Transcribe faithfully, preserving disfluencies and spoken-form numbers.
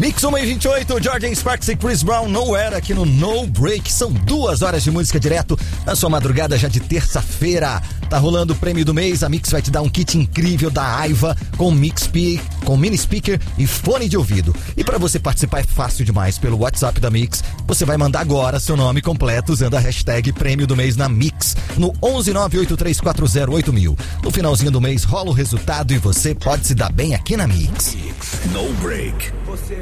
Mix um e vinte e oito, Jordan Sparks e Chris Brown, Nowhere, aqui no No Break. São duas horas de música direto na sua madrugada já de terça-feira. Tá rolando o prêmio do mês, a Mix vai te dar um kit incrível da Aiva com Mix P, com mini speaker e fone de ouvido. E para você participar é fácil demais, pelo WhatsApp da Mix. Você vai mandar agora seu nome completo usando a hashtag prêmio do mês na Mix, no onze nove oito três quatro zero oito mil. No finalzinho do mês rola o resultado e você pode se dar bem aqui na Mix. No Break.